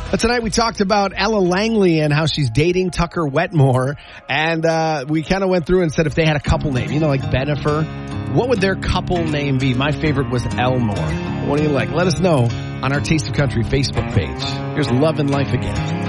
Tonight we talked about Ella Langley and how she's dating Tucker Wetmore. And we kind of went through and said if they had a couple name, like Bennifer, what would their couple name be? My favorite was Elmore. What do you like? Let us know on our Taste of Country Facebook page. Here's Love and Life again.